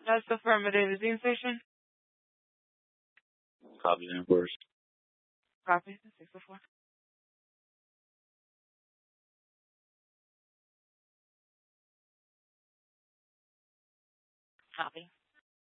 That's affirmative. Dean Station. Copy in first. Copy. 604. Copy.